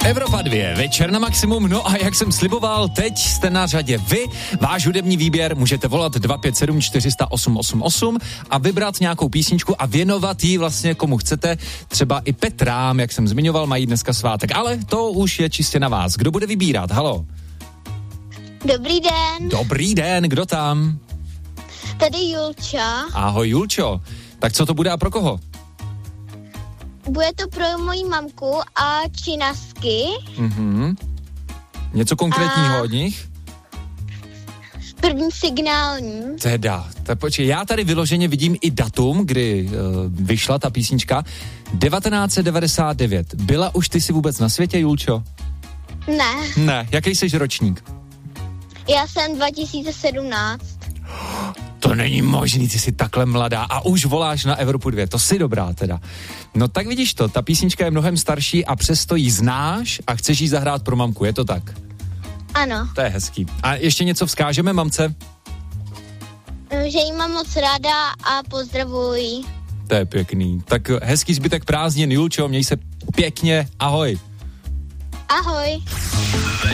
Evropa 2, večer na maximum, no a jak jsem sliboval, teď jste na řadě vy, váš hudební výběr, můžete volat 257 400 888 a vybrat nějakou písničku a věnovat ji vlastně komu chcete, třeba i Petrám, jak jsem zmiňoval, mají dneska svátek, ale to už je čistě na vás. Kdo bude vybírat? Halo? Dobrý den. Dobrý den, kdo tam? Tady Julča. Ahoj Julčo, tak co to bude a pro koho? Bude to pro moji mamku a činasky. Něco konkrétního od nich? První signální. Teda, tak počkej, já tady vyloženě vidím i datum, kdy vyšla ta písnička. 1999. Byla už ty si vůbec na světě, Julčo? Ne. Ne, jaký jsi ročník? Já jsem 2017. To není možný, ty jsi takhle mladá a už voláš na Evropu 2, to jsi dobrá teda. No tak vidíš to, ta písnička je mnohem starší a přesto ji znáš a chceš ji zahrát pro mamku, je to tak? Ano. To je hezký. A ještě něco vzkážeme mamce? Že jí mám moc ráda a pozdravuji. To je pěkný. Tak hezký zbytek prázdnin, Julčo, měj se pěkně, ahoj. Ahoj.